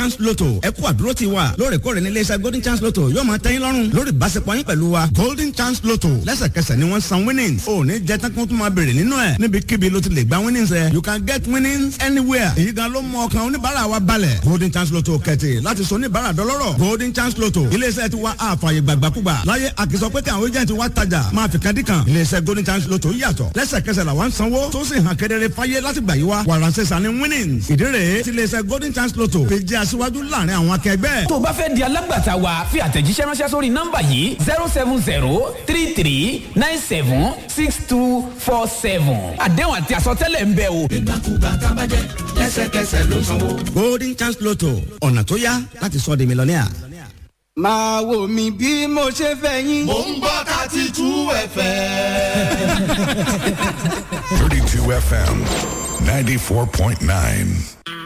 chance lotto ẹ kú àdúró ti wa lóòrèkóòrè ní iléeṣẹ́ golden chance lotto yóò máa tẹ́yìn lọ́rùn lórí ìbáṣepọ̀ yín pẹ̀lú wa golden chance lotto lẹ́sẹ̀kẹsẹ̀ ni wọ́n san winnings ò ní jẹ́ tán kó tún máa bèrè nínú ẹ̀ níbikíbi ló ti lè gba winnings ẹ̀ you can get winnings anywhere èyí gan ló mú ọkàn oníbàárà wa balẹ̀ golden chance lotto kẹ̀tì láti sọ oníbàárà dọlọ́rọ̀ golden chance lotto iléeṣẹ́ ti wa àfààyè gbàgbàkúgbà láyé àkìsọ pé kí àwọn agent wa tajà máa fi kadìkan iléeṣẹ́ golden chance lotto yàtọ̀ lẹ́sẹ̀kẹsẹ̀ làwọn sanwó tó sì hàn kedere fáyé láti gbà yí wa wàràǹsẹ̀ sani winnings ìdí rèé ti iléeṣẹ́ golden chance lotto fi jẹ́ aṣíwájú láàrin àwọn akẹgbẹ́. tó o bá fẹ́ di alágbàtà wa fi àtẹ̀jíṣẹ́ ránṣẹ́ sórí nọ́mbà yìí 07033976247 àdéhùn àti àsọtẹ́lẹ̀ ń bẹ o. ìgbàkúgbà tábàjẹ́ lẹ́sẹ̀kẹsẹ̀ ló sanwó. golden chance lotto ọ̀nà tó yá láti sọ di mílíọ̀nìà. máa wò mí bí mo ṣe fẹ́ yín. mò ń gbọ́ 32 FM. 32 FM 94.9.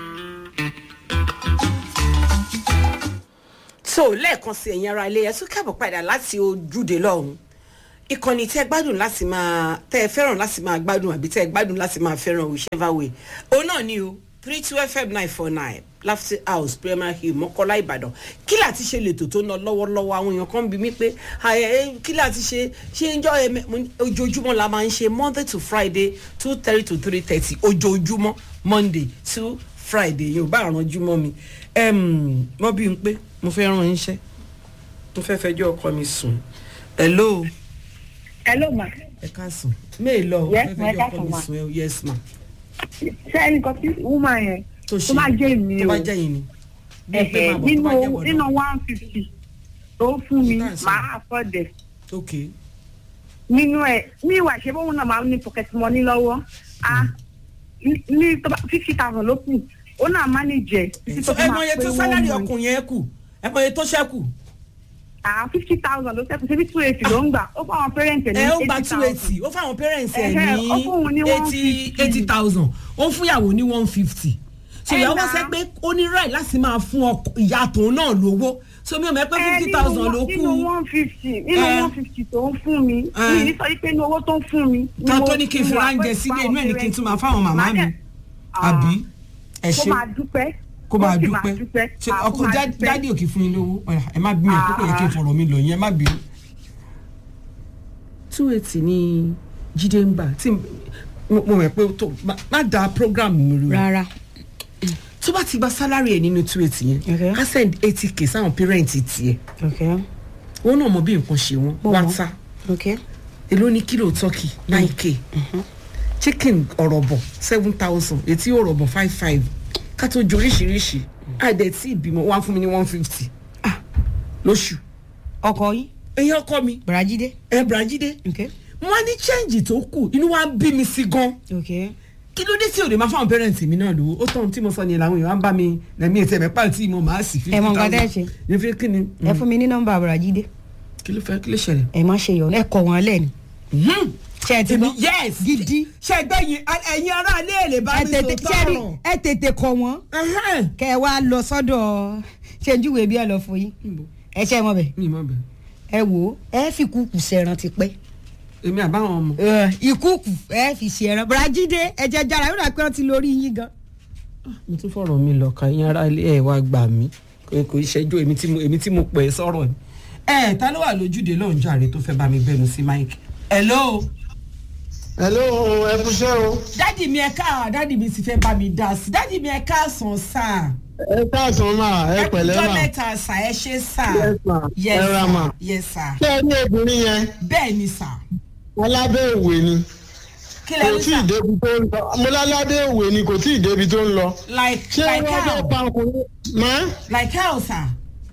so lẹ́ẹ̀kan sí ẹ̀yin ara ilé ẹ̀ tún káàbọ̀ padà láti ojúde lọ́hùn ìkànnì tẹ́ gbádùn láti máa tẹ́ fẹ́ràn láti máa gbádùn àbí tẹ́ gbádùn láti máa fẹ́ràn whichever way òun náà ni o 32 FM 949 Laughter House Premier Hill Mọ́kọ́lá Ìbàdàn kí láti ṣe lètò tó ná lọ́wọ́lọ́wọ́ àwọn èèyàn kan bí mi pé kí láti ṣe ń jọ ojoojúmọ́ la máa ń ṣe Monday to Friday 2:30 to 3:30 ojoojúmọ́ Monday to Friday yóò bá àrànjúmọ́ mi wọ́n bí n pé mo fẹ́ ràn yín ṣẹ́ mo fẹ́ fẹjọ́ ọkọ mi sùn hello ma. ẹ ká sùn méè lọ mo fẹ́ fẹjọ́ ọkọ mi sùn yes ma. ṣé ẹnìkan tí woman yẹn tó máa jẹ́ ìmí o tó bá jẹ́ yìí ni. nínú 150 tó fún mi máa afford. ok. nínú ẹ ní ìwà ṣe bóun náà máa ní pocket money lọ́wọ́ ní 50,000 ló kù ó náà manage. ẹmọye tó sálárì ọkùnrin yẹn kù ẹmọye tó ṣẹ́kù. 50,000 ló ṣẹ́kù síbi 280 ló ń gbà ó fún àwọn parents ẹ̀ ní 80,000. ó gba 280 ó fún àwọn parents ẹ̀ ní ó fún òun ní 80,000 ó fún ìyàwó ní 150. so ìyàwó wá sẹ́ pé ó ní right láti máa fún ìyá tòun náà lówó so mi ò mọ̀ pé 50,000 ló kù. nínú 150 tó ń fún mi mi ní sọ pé inú owó tó ń fún mi. ká tó ní kí n fi ránjẹ sílé inú ẹ̀ ní kí n tún máa fáwọn màmá mi àbí ẹ ṣe kó máa dúpẹ́ ṣe ọkọ jáde òkè fún yín lówó ẹ má bí mi ẹ kókò yẹ kí n fọ̀rọ̀ mi lọ yín ẹ má bí mi. 280 ní Jídé ń bà tí mo mọ̀ pé má da program mi rú rárá tó bá ti gba salary ẹ̀ nínú 280 yẹn á send 80k sáwọn parents tiẹ̀ wọn náà mọ bí nǹkan ṣe wọn wáta èló ní kílò turkey 9k chicken ọ̀rọ̀bọ̀ 7,000 etí ọ̀rọ̀bọ̀ 55 ká tó ju oríṣiríṣi àdẹ̀ tí ìbímọ wá fún mi ní 150 lóṣù. ọkọ yín. ẹyin ọkọ mi. Brajide. Brajide. wọ́n ní change tó kù inú wa ń bí mi sí gan. kí ló dé tí òde máa fáwọn parents mi náà lówó ó tán tí mo sọ ni làwọn èèyàn á bá mi lẹ́mí ètò ẹ̀mẹ́pà tí mo máa sì 50,000. ẹ mọ nǹkan tẹ́ ẹ ṣe. ní fi kí ni. ẹ fún mi ní nọ́mbà Brajide. kí ló ṣẹlẹ̀. ẹ má ṣe yọ̀ọ́ ẹ kọ̀ wọ́n lẹ́nu. ṣe ẹ ti gbọ́. yes gidi. ṣe ẹgbẹ́ ẹ̀yin ará ilé èlé bá mi sọ tọrọ. ẹ tètè kọ̀ wọ́n. kẹ ẹ wá lọ sọ́dọ̀ ṣẹ́júwe bí ẹ lọ fún yín. ẹ ṣe mọ bẹ. mi mọ bẹ. ẹ wò ẹ fi kúkú ṣẹran ti pẹ́. èmi àbáwọn ọmọ. ìkúkú ẹ fi ṣẹran Brajide ẹ jẹ jara yóò rà pé wọ́n ti lórí yín gan. mo tún fọ̀rọ̀ mi lọ ka ẹ̀yin ará ilé ẹ̀ wá gbà mí kò ìṣẹ́jú èmi tí mo pè é sọ̀rọ̀ ni. ta ló wà lójúde lóun jàre tó fẹ́ bá mi gbẹnu sí mike. hello. hello ẹ kúṣẹ́ o. dádì mi dádì mi ti fẹ́ bá mi dá sí dádì mi ẹ káàsán sáà. ẹ káàsán máa ẹ pẹ̀lẹ́ máa. ẹkùnjọ́ mẹ́ta sà ẹ ṣe sà. yes ma ẹ ra ma. yes sà. ṣé ẹ ní obìnrin yẹn. bẹ́ẹ̀ ni sà. alábẹ́ òwe ni. kí lẹ wí sà. kò tí ì débi tó ń lọ mo lálábẹ́ òwe ni kò tí ì débi tó ń lọ. like how. like how sà.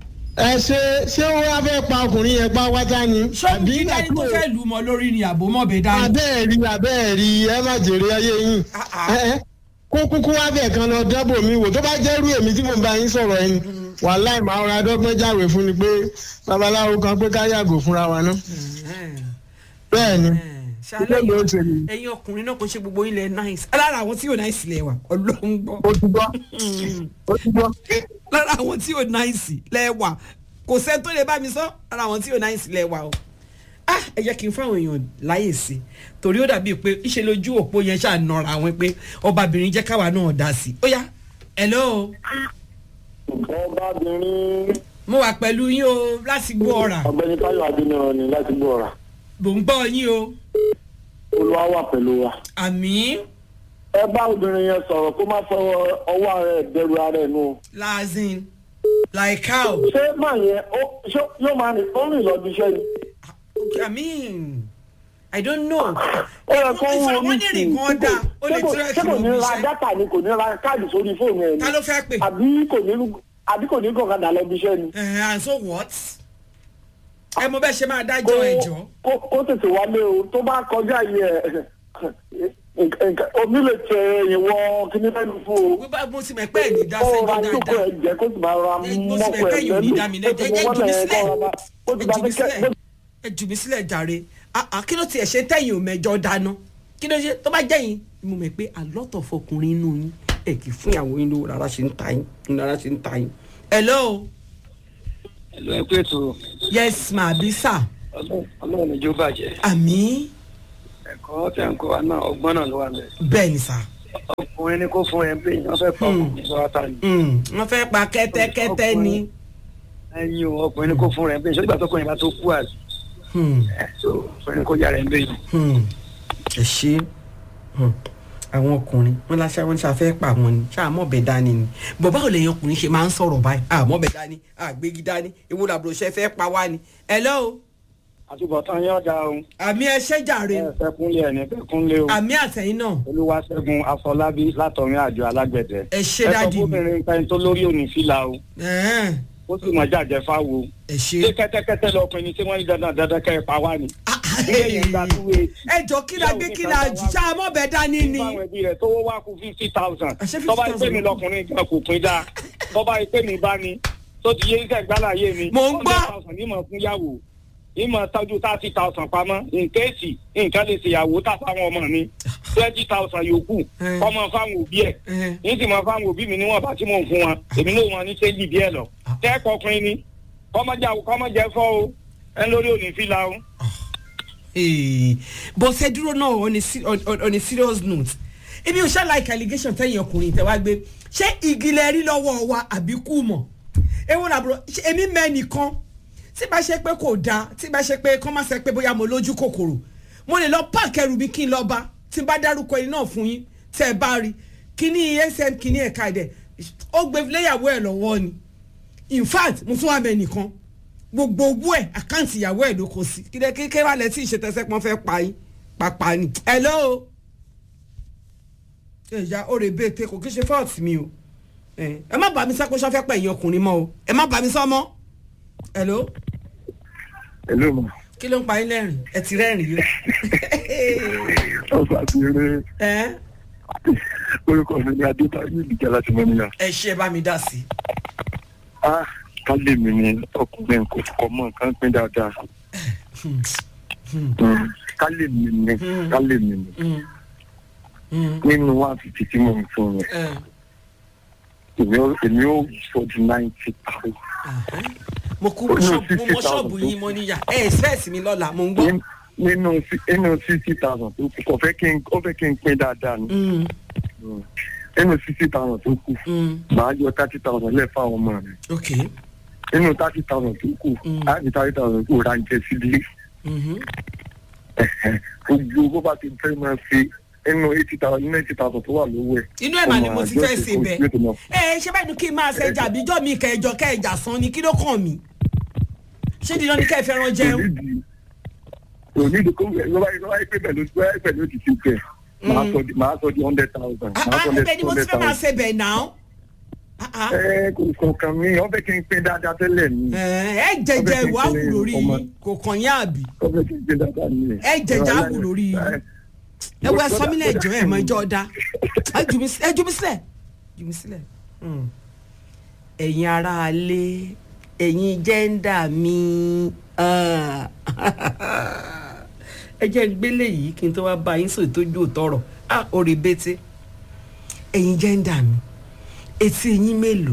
ṣé ó wá fẹ́ pa ọkùnrin yẹn pa wátá ni. ṣọ́ọ̀bù kíkà ni tó fẹ́ lù mọ́ lórí ni àbò mọ́ bẹ́ẹ̀ dání. abẹ́ẹ̀rí ẹ má jèrè ayé yín. kó kúkú wá bẹ̀ kan lọ dẹ́bò mi wò tó bá jẹ́rú èmi tí mo bá yín sọ̀rọ̀ ẹni wàláì máa ra dọ́gbọ́n jáwé fún ni pé babaláwo kan pé ká yàgò fúnra wa ná. bẹ́ẹ̀ ni ẹ̀yin ọkùnrin náà kò ṣe gbogbo ilẹ̀ nice lára àwọn tí yóò nice lẹ̀ wà Ọlọ́run gbọ́. ó ti gbọ́. lára àwọn tí yóò nice lẹ̀ wà kò sẹ́ tó lè bá mi sọ lára àwọn tí yóò nice lẹ̀ wà o. ẹ jẹ́ kí n fún àwọn èèyàn láyè sí i torí ó dàbí pé ìṣe lójú òpó yẹn ṣáà nọra àwọn pé ọbabìnrin jẹ́ káwa náà dá sí i. ó yá hello. ọbabìnrin. mo wà pẹ̀lú yín o láti gbọ́ ọ̀rà. ọ̀gbẹ́ni Táyọ̀ Adéníran ni láti gbọ́ ọ̀rà. mò ń gbọ́ yín o. Olúwa wà pẹ̀lú wa. àmì. ẹ bá obìnrin yẹn sọ̀rọ̀ kó má fọwọ́ ọwọ́ rẹ̀ dẹrù ara ẹ̀ nù. lazin like how. ṣé máa yẹn yóò máa rìn ó rìn lọ́dún iṣẹ́ ni. I mean, I don't know. ó yẹ kó wọ́n wọ́n ní rìn kan dá ó lè tẹ́lẹ̀ kí ṣé kò wọ́n ní bí ra iṣẹ́. dátà ni kò ní ra káàdì sórí fóònù ẹ̀ ni. ta ló fẹ́ pè. àbí kò ní gọ̀gàdà lọ́dún iṣẹ́ ni. And so what? ẹ mọ bẹ́ẹ̀ ṣe máa dájọ́ ẹjọ́. kó tètè wálé o tó bá kọjá yẹ omi lè tẹ ìwọ kíní lẹ́nu fún o. wípá mo ti mọ̀ pé ẹ̀ ní dá ó sẹ́jọ́ ra jókòó dáadáa. ẹ̀ jẹ́ kó sì máa ra mo sì mọ̀ mọ́kọ̀ pé ẹ̀ yóò ní lẹ́nu. dá mi lẹ́jọ́ ẹ jù mí sílẹ̀ jàre. Kí ló tiẹ̀ ṣe tẹ̀yìn ò mẹ́jọ dáná kí ló ṣe tó bá jẹ́yìn mo mọ̀ pé àlọ́tọ̀ fọkùnrin inú yín ẹ̀ kì í fún ìyàwó yín lówó rárá ṣe ń ta yín. hello. ẹ̀lọ́ ẹ pé tó. yes ma bí sà. ọlọ́run ìjọ bàjẹ́. àmì. ẹ̀kọ́ tẹ̀ ń kọ́ wa náà ọgbọ́n náà ló wà lẹ̀. bẹ́ẹ̀ ni sà. ọkùnrin ni kò fún ẹ pé wọ́n fẹ́ pa ọkùnrin sọ́ra ta ni. wọ́n fẹ́ pa kẹ́tẹ́kẹ́tẹ́ ni. ẹyin o ọkùnrin ni kò fún ẹ pé ìṣòro ìgbà tó kọyìn bá tó kú àti. ọkùnrin kò yára ẹ ń bẹ yìí. ẹ ṣe àwọn ọkùnrin wọn láṣà wọn ṣàfẹ́ pa wọn ni ṣàmọ́bẹ̀ dání ni bọ̀ báwo lèyàn ọkùnrin ṣe máa ń sọ̀rọ̀ báyìí àmọ́bẹ̀ dání àgbégi dání ewu làbúrò ṣe fẹ́ pa wá ni. hello. àtúbọ̀tán yóò dáa o. àmì ẹṣẹ́ jàre. ẹ fẹ́ kúnlé ẹ̀ ní fẹ́ kúnlé o. àmì àtẹ̀yìn náà. Olúwaṣẹ́gun Afọlábí látọ̀rin àjọ alágbẹ̀dẹ. ẹ ṣe dájú. ẹ sọ fóbìnrin kan tó lórí òní fìlà o. ó sì mọ jàjẹ fáwo. ẹ ṣe. ṣé kẹ́tẹ́kẹ́tẹ́ lọkùnrin tí wọ́n ní dandan kẹ́ ẹ pa wá ni. ẹ jọ kí la gbé kí la jù ṣá mọ́bẹ̀ dání ni. báwọn ẹbí rẹ̀ tówó wá kú 50,000. tọ́ba ìpè mi lọkùnrin gan kò pín dáa. tọ́ba ìpè mi bá ní tó ti yé iṣẹ́ ìgbàláyé mi. mò ń gbọ́. 100,000 ní mọ̀ fún yàwó. ìmọ̀ tọ́jú 30,000 pamọ́ nkéèsì nǹkan lè ṣèyàwó tà fáwọn ọmọ mi 20,000 yòókù kọ́mọ fáwọn òbí ẹ̀ ní sì mọ fáwọn òbí mi níwọ̀n bá tí mò ń fún wọn èmi náà wọn ní sẹ́ńdì díẹ̀ lọ tẹ́ẹ̀kọ́ ọkùnrin ni kọ́mọjẹ fọ́ o ẹ lórí òní fìlà o. bó ṣe dúró náà on a serious note ebi o ṣe like allegation tẹ̀yìn ọkùnrin tẹ̀ wá gbé ṣé igi lẹ rí lọ́wọ́ wa àbí kú mọ̀ ewu làbúrò èmi mẹ́nìkan tí bá ṣe pé kò dáa tí bá ṣe pé kọ́ máa ṣe pé bóyá mo lójú kòkòrò mo lè lọ páàkì ẹrù mi kí n lọ bá tí n bá dárúkọ ẹni náà fún yín tẹ́ ẹ bá rí kíní sm kíní ẹ̀ka ẹ̀dẹ̀ ó gbé léyàwó ẹ̀ lọ́wọ́ ni in fact mo tún wà mẹ́ nìkan gbogbo owó ẹ̀ àkáǹtì ìyàwó ẹ̀ ló kó sí kíkẹ́ wà lẹ́tí ìṣètẹ́sẹ́ pọ́n fẹ́ pa yín pàpà ni hello ẹ̀yà òrè bèète kò kí ṣe fault mi o ẹ má bá mi sá pé ṣọ́fẹ́ pẹ̀ yín ọkùnrin mọ́ o ẹ má bá mi sọ́ mọ́ hello. hello ma. kí ló ń pa yín lẹ́rìn ẹ ti rẹ́rìn yìí. ọ̀sán àti eré. orúkọ mi ni adétayé ìdíjà láti mọ́ níyà. ẹ ṣe bá mi dá sí. kálí mi ni ọkùnrin kò kọ́ mọ́ nǹkan pín dáadáa. kálí mi ni nínú 150 tí mo ń fún yẹn èmi ò sọ di 90,000. mo kú mo ṣọ́ọ̀bù yín mo níyà express mi lọ́la mo ń gbọ́. nínú 60,000 tó kù ó fẹ́ kí n pín dáadáa ni. nínú 60,000 tó kù màá yọ 30,000 lẹ́ẹ̀ fáwọn ọmọ rẹ̀. nínú 30,000 tó kù láti 30,000 kù ra ń jẹ sílé. gbogbo bó bá ti fẹ́ máa fi inú 80,000 tó wà lówó ẹ̀. inú ẹ̀ mà ni mo ti fẹ́ ṣe bẹ́ẹ̀. ṣé báyìí ni kí n máa ṣe jàbíjọ́ mi kẹjà san ni kí ló kàn mí. ṣé dídán ni kẹ́ ẹ fẹ́ràn jẹun. onídìí kó ló bá yẹ pé pẹ̀lú ti ti pẹ̀ máa sọ di 100,000. ẹgbẹ́ ni mo ti fẹ́ máa ṣe bẹ́ẹ̀ náà. kò kàn mí wọ́n fẹ́ kí n pín dáadáa tẹ́lẹ̀ ni. ẹ jẹjẹ ìwà wù lórí yín kò kàn yín àbí. ẹ jẹjẹ àwù lórí yín. ẹ wọ ẹsọ mi lẹ jọ ẹ mọ ẹjọ ọdá ẹ jù mí sílẹ̀. ẹ̀yin ará alẹ́ ẹ̀yin jẹ́ńdà mi ẹ jẹ́ ń gbélé yìí kí n tó wá bá yín sọ ìtọ́jú òtọ́rọ̀ orí bété ẹ̀yin jẹ́ńdà mi etí yín mélòó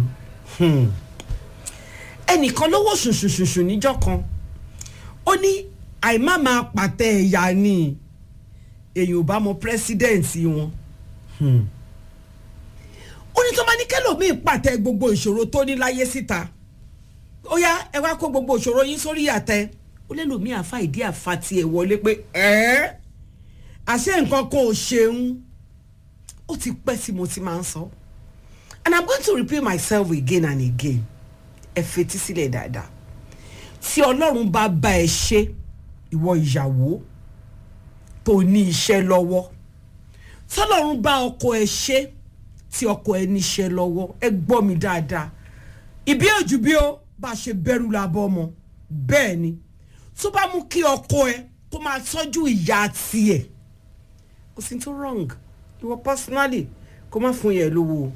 ẹnìkan lówó ṣùṣùṣùṣù níjọ́ kan ó ní àìmá máa pàtẹ ẹ̀yà ni èyàn ò bá mọ pírẹsidẹ́ǹtì wọn ó ní tó bá ní kẹ́lòmíì pàtẹ gbogbo ìṣòro tó ní láyé síta ó yá ẹ wá kó gbogbo ìṣòro yín sórí àtẹ ó lẹ́lòmíì àfa ìdí àfa tiẹ̀ wọlé pé àṣẹ nǹkan kan ò ṣeun ó ti pẹ́ tí mo ti máa ń sọ and I'm going to repeat myself again and again ẹ fetí sílẹ̀ dáadáa tí Ọlọ́run bá bá ẹ ṣe ìwọ ìyàwó tó ní iṣẹ́ lọ́wọ́ tí Ọlọ́run bá ọkọ ẹ ṣe tí ọkọ ẹ níṣẹ́ lọ́wọ́ ẹ gbọ́ mi dáadáa ìbí òjù bí ó bá ṣe bẹ̀rù labọ́ ọmọ bẹ́ẹ̀ ni tó bá mú kí ọkọ ẹ kó máa tọ́jú ìyá tiẹ̀ kò sí tó wrong ìwọ personally kó má fún yẹn lówó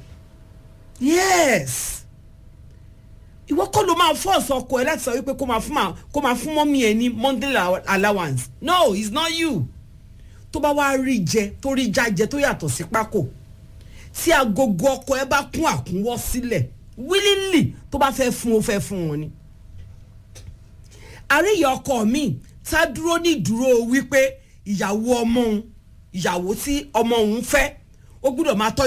yes ìwọ kọ́ ló máa force ọkọ ẹ láti sọ wípé kó máa fún mọ́mí ẹ ní monthly allowance no it's not you tó bá wá rí jẹ tó rí jájẹ tó yàtọ̀ sí pákó tí agogo ọkọ ẹ bá kún àkúnwọ́ sílẹ̀ willingly tó bá fẹ́ fún ó fẹ́ fún wọn ni àríyá ọkọ mi tá dúró ní dúró wípé ìyàwó tí ọmọ òun fẹ́ ó gbọ́dọ̀ máa tọ́jú